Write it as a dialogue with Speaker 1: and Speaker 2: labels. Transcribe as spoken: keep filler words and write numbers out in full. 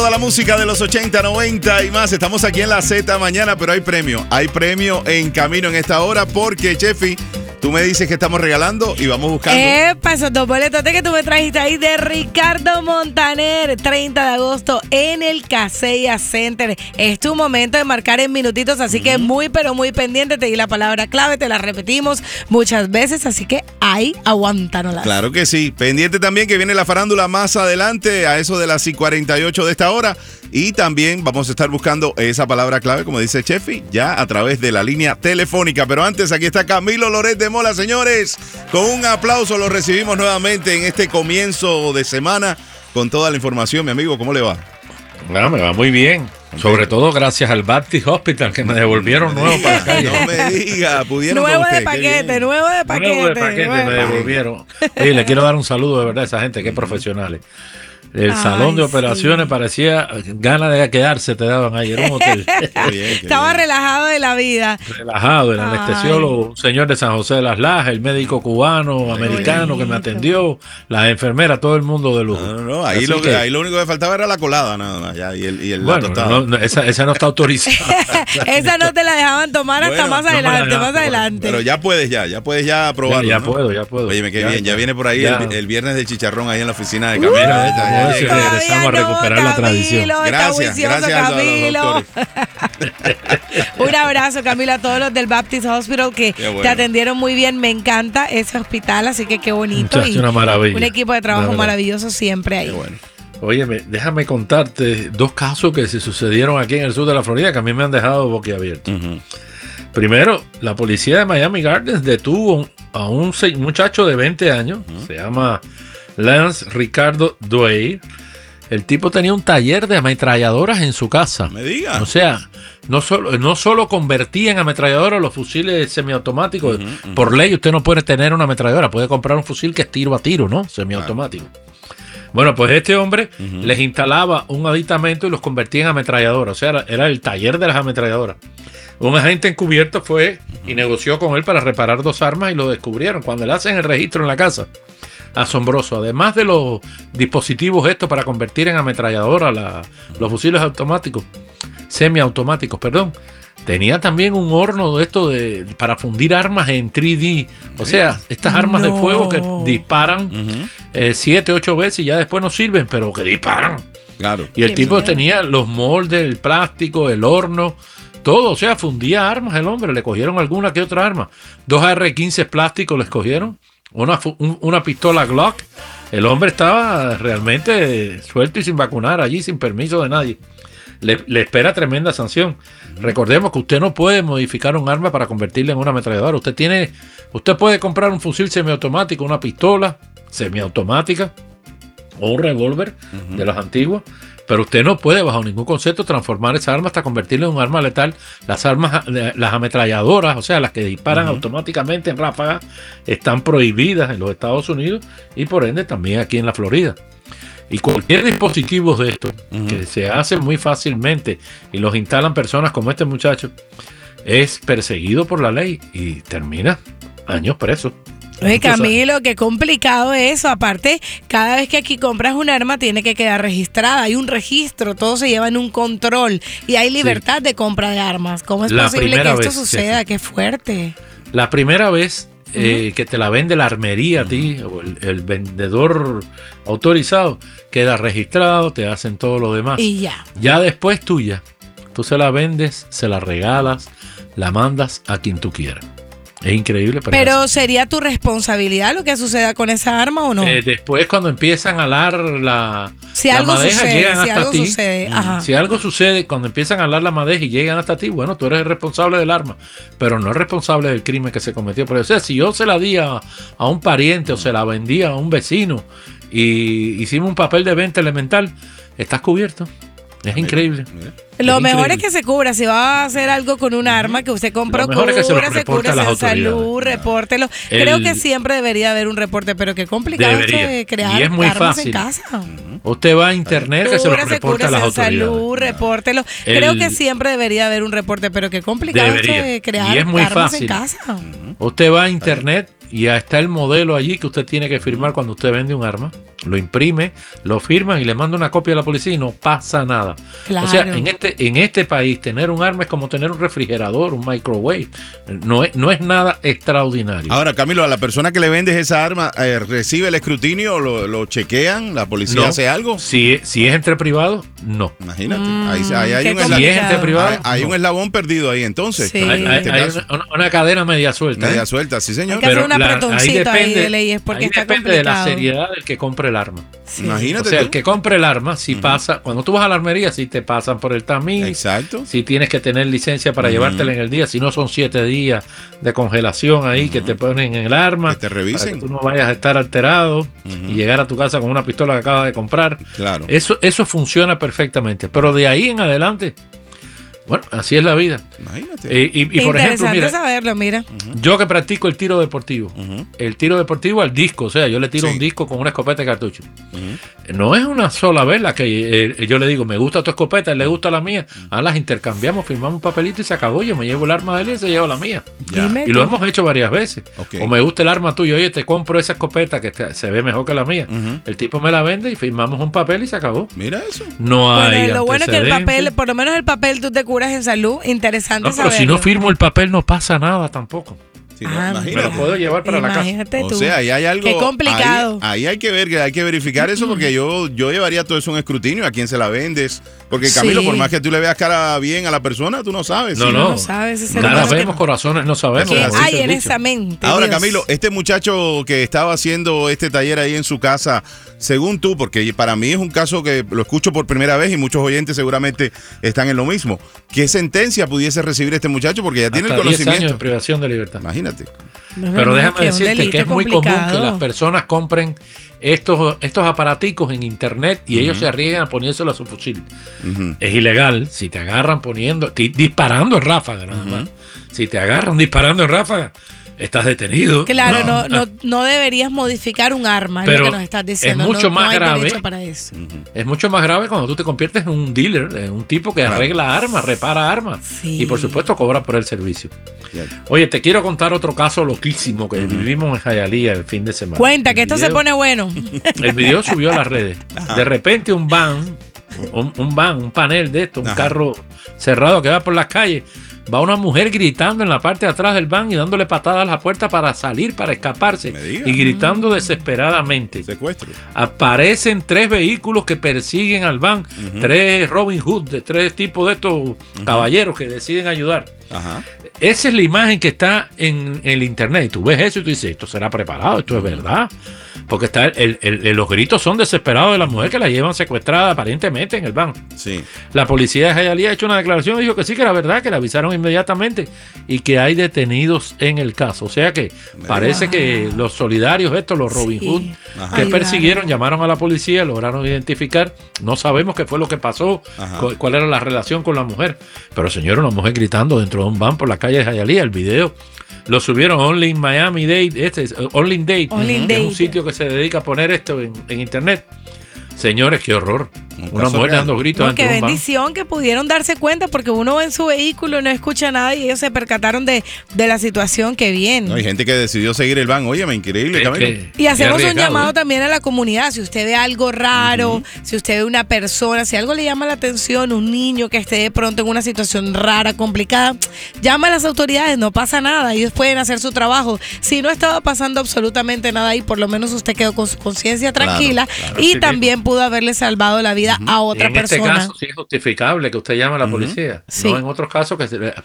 Speaker 1: Toda la música de los ochenta, noventa y más. Estamos aquí en la Z mañana, pero hay premio. Hay premio en camino en esta hora porque, Chefi, tú me dices que estamos regalando y vamos buscando.
Speaker 2: Epa, esos dos boletotes que tú me trajiste ahí de Ricardo Montaner, treinta de agosto en el Kaseya Center. Es tu momento de marcar en minutitos, así que muy, pero muy pendiente. Te di la palabra clave, te la repetimos muchas veces, así que ahí aguántanosla.
Speaker 1: Claro que sí. Pendiente también que viene la farándula más adelante, a eso de las cuarenta y ocho de esta hora. Y también vamos a estar buscando esa palabra clave, como dice Chefi, ya a través de la línea telefónica. Pero antes, aquí está Camilo Loret de Mola, señores. Con un aplauso lo recibimos nuevamente en este comienzo de semana con toda la información. Mi amigo, ¿cómo le va?
Speaker 3: No, me va muy bien. Okay. Sobre todo gracias al Baptist Hospital que me devolvieron
Speaker 1: no
Speaker 3: nuevo
Speaker 1: diga,
Speaker 3: para la calle.
Speaker 1: No me diga, pudieron
Speaker 2: nuevo
Speaker 1: con usted.
Speaker 2: de paquete, nuevo de paquete.
Speaker 3: Nuevo de paquete
Speaker 2: nuevo.
Speaker 3: me devolvieron. Oye, le quiero dar un saludo de verdad a esa gente, que profesionales. El
Speaker 2: Ay,
Speaker 3: salón de operaciones
Speaker 2: sí.
Speaker 3: parecía ganas de quedarse, te daban ahí. Era un hotel.
Speaker 1: Qué bien, qué
Speaker 2: Estaba
Speaker 1: bien.
Speaker 2: relajado de la vida.
Speaker 3: Relajado, el
Speaker 2: Ay.
Speaker 3: anestesiólogo, un señor de San José de las Lajas, el médico cubano, americano que me atendió, la enfermera, todo el mundo de lujo.
Speaker 1: No, no, no. Ahí,
Speaker 3: Así
Speaker 1: lo,
Speaker 3: que,
Speaker 1: ahí lo único que faltaba era la colada, nada más. Ya, y el, y el
Speaker 3: bueno, no, no, esa, esa no está autorizada.
Speaker 2: Esa no te la dejaban tomar hasta
Speaker 1: Bueno,
Speaker 2: más
Speaker 3: no me la
Speaker 2: adelante,
Speaker 3: dejaban
Speaker 2: más
Speaker 3: tomar.
Speaker 2: adelante.
Speaker 1: Pero ya puedes ya, ya puedes ya probarlo.
Speaker 3: Ya, ya
Speaker 1: ¿no?
Speaker 3: puedo, ya puedo.
Speaker 1: Oye, qué
Speaker 3: Ya,
Speaker 1: bien, ya
Speaker 3: ya.
Speaker 1: viene por ahí
Speaker 3: Ya.
Speaker 1: el, el viernes del chicharrón ahí en la oficina de
Speaker 2: Uh,
Speaker 1: Camilo.
Speaker 3: Mira,
Speaker 1: Ya, ya,
Speaker 3: vamos a
Speaker 1: ya,
Speaker 3: ver
Speaker 1: ya.
Speaker 3: si regresamos a recuperar la tradición.
Speaker 2: Camilo, está
Speaker 1: Gracias,
Speaker 2: juicioso,
Speaker 1: gracias a los
Speaker 2: Camilo.
Speaker 1: doctores.
Speaker 2: Un abrazo, Camilo, a todos los del Baptist Hospital que
Speaker 1: Qué bueno.
Speaker 2: te atendieron muy bien. Me encanta ese hospital, así que qué bonito.
Speaker 3: Muchacho,
Speaker 2: Y
Speaker 3: una maravilla.
Speaker 2: un equipo de trabajo
Speaker 3: La verdad.
Speaker 2: maravilloso siempre ahí.
Speaker 1: Qué bueno.
Speaker 3: Óyeme, déjame contarte dos casos que se sucedieron aquí en el sur de la Florida que a mí me han dejado boquiabierto.
Speaker 1: Uh-huh.
Speaker 3: Primero, la policía de Miami Gardens detuvo a un se- muchacho de veinte años, uh-huh. se llama Lance Ricardo Dwyer. El tipo tenía un taller de ametralladoras en su casa.
Speaker 1: Me diga.
Speaker 3: O sea, no solo, no solo convertía en ametralladoras los fusiles semiautomáticos.
Speaker 1: Uh-huh, uh-huh.
Speaker 3: Por ley usted no puede tener una ametralladora, puede comprar un fusil que es tiro a tiro, ¿no? Semiautomático. Bueno, pues este hombre uh-huh. les instalaba un aditamento y los convertía en ametralladoras. O sea, era, era el taller de las ametralladoras. Un agente encubierto fue y negoció con él para reparar dos armas y lo descubrieron. Cuando le hacen el registro en la casa, asombroso. Además de los dispositivos estos para convertir en ametralladora la, los fusiles automáticos, semiautomáticos, perdón, tenía también un horno de esto de, para fundir armas en tres D. O sea, estas armas
Speaker 2: No.
Speaker 3: de fuego que disparan
Speaker 1: Uh-huh.
Speaker 3: eh, siete, ocho veces y ya después no sirven, pero que disparan.
Speaker 1: Claro.
Speaker 3: Y el
Speaker 2: Qué
Speaker 3: tipo
Speaker 2: miedo.
Speaker 3: tenía los moldes, el plástico, el horno, todo. O sea, fundía armas el hombre. Le cogieron alguna que otra arma. Dos A R quince plásticos les cogieron. Una, fu- un- una pistola Glock. El hombre estaba realmente suelto y sin vacunar allí, sin permiso de nadie. Le, le espera tremenda sanción. Recordemos que usted no puede modificar un arma para convertirla en una ametralladora. Usted tiene, usted puede comprar un fusil semiautomático, una pistola semiautomática o un revólver uh-huh. de los antiguos, pero usted no puede bajo ningún concepto transformar esa arma hasta convertirla en un arma letal. Las armas, las ametralladoras, o sea, las que disparan uh-huh. automáticamente en ráfaga, están prohibidas en los Estados Unidos y por ende también aquí en la Florida. Y cualquier dispositivo de estos uh-huh. que se hace muy fácilmente y los instalan personas como este muchacho, es perseguido por la ley y termina años preso.
Speaker 2: Oye, Camilo, qué complicado eso. Aparte, cada vez que aquí compras un arma tiene que quedar registrada. Hay un registro, todo se lleva en un control y hay libertad sí. de compra de armas. ¿Cómo es
Speaker 3: la
Speaker 2: posible que esto
Speaker 3: vez,
Speaker 2: suceda?
Speaker 3: sí.
Speaker 2: Qué fuerte.
Speaker 3: La primera vez eh, uh-huh. que te la vende la armería a ti, o el, el vendedor autorizado, queda registrado, te hacen todo lo demás.
Speaker 2: Y ya.
Speaker 3: Ya después tuya, tú se la vendes, se la regalas, la mandas a quien tú quieras. Es increíble. Pero,
Speaker 2: pero ¿sería tu responsabilidad lo que suceda con esa arma o no?
Speaker 3: Eh, después cuando empiezan a alar la,
Speaker 2: si
Speaker 3: la
Speaker 2: algo
Speaker 3: madeja,
Speaker 2: sucede,
Speaker 3: llegan
Speaker 2: si
Speaker 3: hasta
Speaker 2: algo
Speaker 3: ti.
Speaker 2: Sucede, ajá.
Speaker 3: Si algo sucede, cuando empiezan a alar la madeja y llegan hasta ti, bueno, tú eres el responsable del arma, pero no es responsable del crimen que se cometió. Pero, o sea, si yo se la di a, a un pariente o se la vendí a un vecino y hicimos un papel de venta elemental, estás cubierto. Es increíble.
Speaker 2: Lo
Speaker 3: es
Speaker 2: mejor
Speaker 3: increíble.
Speaker 2: es que se cubra. Si va a hacer algo con un arma que usted compró,
Speaker 3: cúbrase,
Speaker 2: cúbrase en salud,
Speaker 3: el,
Speaker 2: repórtelo. Creo que siempre debería haber un reporte, pero qué complicado
Speaker 3: debería.
Speaker 2: esto de crear
Speaker 3: y es muy
Speaker 2: armas
Speaker 3: fácil.
Speaker 2: en casa.
Speaker 3: Usted va a internet que se lo
Speaker 2: Cúbrase,
Speaker 3: reporta a las
Speaker 2: en
Speaker 3: autoridades.
Speaker 2: salud, repórtelo.
Speaker 3: El,
Speaker 2: Creo que siempre debería haber un reporte, pero qué complicado
Speaker 3: debería.
Speaker 2: esto de crear
Speaker 3: y es muy
Speaker 2: armas
Speaker 3: fácil.
Speaker 2: en casa.
Speaker 3: Usted va a internet y está el modelo allí que usted tiene que firmar cuando usted vende un arma. lo imprime, lo firman y le manda una copia a la policía y no pasa nada.
Speaker 2: Claro.
Speaker 3: O sea, en este, en este país tener un arma es como tener un refrigerador, un microwave. No es, no es nada extraordinario.
Speaker 1: Ahora, Camilo, a la persona que le vendes esa arma, eh, ¿recibe el escrutinio? ¿Lo, lo chequean? ¿La policía
Speaker 3: No.
Speaker 1: hace algo?
Speaker 3: Si, si es entre privados, no.
Speaker 1: Imagínate.
Speaker 2: Mm,
Speaker 1: ahí, ahí hay,
Speaker 2: qué
Speaker 1: un
Speaker 3: Si
Speaker 1: eslabón,
Speaker 3: es entre privados,
Speaker 1: hay, hay un
Speaker 3: no.
Speaker 1: eslabón perdido ahí, entonces.
Speaker 2: Sí.
Speaker 3: Hay,
Speaker 1: En
Speaker 3: hay-
Speaker 1: este
Speaker 3: hay
Speaker 1: caso,
Speaker 3: una, una cadena media suelta.
Speaker 1: media
Speaker 3: ¿eh?
Speaker 1: suelta, sí, señor.
Speaker 2: Hay que hacer un
Speaker 3: la-
Speaker 2: apretoncito ahí de leyes porque
Speaker 3: ahí
Speaker 2: está
Speaker 3: depende de la
Speaker 2: complicado.
Speaker 3: seriedad del que compre el arma.
Speaker 2: Sí.
Speaker 1: Imagínate
Speaker 3: O sea,
Speaker 1: tú.
Speaker 3: el que compre el arma, si
Speaker 1: Ujú.
Speaker 3: pasa, cuando tú vas a la armería, si te pasan por el tamiz,
Speaker 1: Exacto.
Speaker 3: si tienes que tener licencia para
Speaker 1: Ujú.
Speaker 3: llevártela en el día, si no son siete días de congelación ahí que te ponen en el arma,
Speaker 1: Que te
Speaker 3: para
Speaker 1: revisen.
Speaker 3: que tú no vayas a estar alterado
Speaker 1: Ujú.
Speaker 3: y llegar a tu casa con una pistola que acabas de comprar.
Speaker 1: Claro.
Speaker 3: Eso, eso funciona perfectamente, pero de ahí en adelante, bueno, así es la vida.
Speaker 1: Imagínate.
Speaker 3: Eh, y, y por ejemplo,
Speaker 2: Interesante
Speaker 3: mira,
Speaker 2: saberlo, mira.
Speaker 3: yo que practico el tiro deportivo,
Speaker 1: Ujú,
Speaker 3: el tiro deportivo al disco, o sea, yo le tiro
Speaker 1: Sí.
Speaker 3: un disco con una escopeta de cartucho.
Speaker 1: ujú.
Speaker 3: No es una sola vez la que eh, yo le digo, me gusta tu escopeta, él le gusta la mía. Ah, las intercambiamos, firmamos un papelito y se acabó. Yo me llevo el arma de él y se lleva la mía.
Speaker 1: Ya.
Speaker 2: Dime
Speaker 3: Y lo
Speaker 2: tú.
Speaker 3: hemos hecho varias veces.
Speaker 1: Ok.
Speaker 3: O me gusta el arma tuya, oye, te compro esa escopeta que te- se ve mejor que la mía.
Speaker 1: Ujú.
Speaker 3: El tipo me la vende y firmamos un papel y se acabó.
Speaker 1: Mira eso.
Speaker 3: No hay
Speaker 2: Bueno, lo bueno es que el
Speaker 3: antecedentes.
Speaker 2: papel, por lo menos el papel tú te curas en salud. Interesante
Speaker 3: No, pero
Speaker 2: saberlo.
Speaker 3: si no firmo el papel no pasa nada tampoco.
Speaker 1: Sí, no,
Speaker 2: Ah,
Speaker 3: Me
Speaker 1: imagínate.
Speaker 3: lo puedo llevar para la casa.
Speaker 2: Imagínate
Speaker 1: O
Speaker 2: tú.
Speaker 1: sea, ahí hay algo.
Speaker 2: Qué complicado.
Speaker 1: Ahí, ahí hay que ver, que hay que verificar eso, porque yo, yo llevaría todo eso a un escrutinio, a quién se la vendes. Porque Camilo,
Speaker 2: Sí.
Speaker 1: por más que tú le veas cara bien a la persona, tú no sabes.
Speaker 3: No,
Speaker 1: ¿sí?
Speaker 3: no.
Speaker 2: No sabes ese ser
Speaker 3: Caras
Speaker 2: humano que
Speaker 3: vemos,
Speaker 2: no-
Speaker 3: corazones no sabemos.
Speaker 2: ¿Qué
Speaker 1: Eso es
Speaker 3: como
Speaker 2: hay
Speaker 3: dice
Speaker 2: en
Speaker 3: el dicho.
Speaker 2: esa mente?
Speaker 1: Ahora,
Speaker 2: Dios?
Speaker 1: Camilo, este muchacho que estaba haciendo este taller ahí en su casa, según tú, porque para mí es un caso que lo escucho por primera vez y muchos oyentes seguramente están en lo mismo. ¿Qué sentencia pudiese recibir este muchacho? Porque ya tiene el
Speaker 3: Hasta diez años de
Speaker 1: conocimiento.
Speaker 3: privación de libertad.
Speaker 1: Imagínate.
Speaker 2: No, no,
Speaker 3: Pero
Speaker 2: no,
Speaker 3: déjame
Speaker 2: que un
Speaker 3: decirte
Speaker 2: delito
Speaker 3: que es muy común que
Speaker 2: complicado.
Speaker 3: las personas compren estos, estos aparaticos en internet y ellos se arriesgan a ponérselo a su fusil.
Speaker 1: Ujú.
Speaker 3: Es ilegal si te agarran poniendo, ti- disparando en ráfaga nada más. Si te agarran disparando en ráfaga, estás detenido.
Speaker 2: Claro, no, no, no deberías modificar un arma, es
Speaker 3: Pero
Speaker 2: lo que nos estás diciendo.
Speaker 3: es mucho
Speaker 2: no,
Speaker 3: más
Speaker 2: no hay
Speaker 3: grave.
Speaker 2: derecho para eso.
Speaker 3: Es mucho más grave cuando tú te conviertes en un dealer, en un tipo que
Speaker 1: Claro.
Speaker 3: arregla armas, repara armas
Speaker 2: Sí.
Speaker 3: y por supuesto cobra por el servicio.
Speaker 1: Ya.
Speaker 3: Oye, te quiero contar otro caso loquísimo que vivimos en Hialeah el fin de semana.
Speaker 2: Cuenta, que
Speaker 3: El
Speaker 2: esto se
Speaker 3: video-
Speaker 2: pone bueno.
Speaker 3: El video subió a las redes. De repente un van, un, un van, un panel de esto, un
Speaker 1: Ajá.
Speaker 3: carro cerrado que va por las calles, va una mujer gritando en la parte de atrás del van y dándole patadas a la puerta para salir, para escaparse.
Speaker 1: Me diga.
Speaker 3: Y gritando desesperadamente.
Speaker 1: Secuestro.
Speaker 3: Aparecen tres vehículos que persiguen al van, tres Robin Hood, de tres tipos de estos caballeros que deciden ayudar.
Speaker 1: Ajá.
Speaker 3: Esa es la imagen que está en, en el internet. Y tú ves eso y tú dices, esto será preparado, esto es verdad. Porque está el- el- el- los gritos son desesperados de la mujer que la llevan secuestrada aparentemente en el van.
Speaker 1: Sí.
Speaker 3: La policía de Hialeah ha hecho una declaración y dijo que sí, que era verdad, que la avisaron inmediatamente y que hay detenidos en el caso. O sea que parece
Speaker 2: Wow.
Speaker 3: que los solidarios estos, los Robin
Speaker 2: Sí.
Speaker 3: Hood,
Speaker 1: Ajá.
Speaker 3: que
Speaker 2: Ayudaron.
Speaker 3: persiguieron, llamaron a la policía, lograron identificar. No sabemos qué fue lo que pasó,
Speaker 1: Ajá.
Speaker 3: cu- cuál era la relación con la mujer. Pero señor, una mujer gritando dentro de un van por la calle de Hialeah. El video lo subieron Only in Miami Dade, este es, uh, Only in Dade,
Speaker 2: Only in
Speaker 3: que es un
Speaker 2: Dade.
Speaker 3: sitio que se dedica a poner esto en, en internet. Señores, qué horror.
Speaker 1: Un
Speaker 3: Una
Speaker 1: caso
Speaker 3: mujer
Speaker 1: real.
Speaker 3: dando gritos
Speaker 2: No,
Speaker 3: dentro
Speaker 2: qué
Speaker 3: de un van.
Speaker 2: bendición que pudieron darse cuenta porque uno va en su vehículo y no escucha nada y ellos se percataron de, de la situación que viene.
Speaker 1: No, hay gente que decidió seguir el van. Óyeme, increíble,
Speaker 3: Es
Speaker 1: Camilo.
Speaker 3: que-
Speaker 2: Y hacemos
Speaker 3: qué
Speaker 2: un
Speaker 3: arriesgado,
Speaker 2: llamado
Speaker 3: ¿eh?
Speaker 2: también a la comunidad. Si usted ve algo raro, si usted ve una persona, si algo le llama la atención, un niño que esté de pronto en una situación rara, complicada, llama a las autoridades, no pasa nada. Ellos pueden hacer su trabajo. Si no estaba pasando absolutamente nada ahí, por lo menos usted quedó con su conciencia
Speaker 1: Claro,
Speaker 2: tranquila
Speaker 1: claro.
Speaker 2: y
Speaker 3: Así
Speaker 2: también pudo haberle salvado la vida a otra
Speaker 3: en
Speaker 2: persona.
Speaker 3: este caso sí es justificable que usted llame a la policía.
Speaker 2: Sí.
Speaker 3: No en otros casos que se-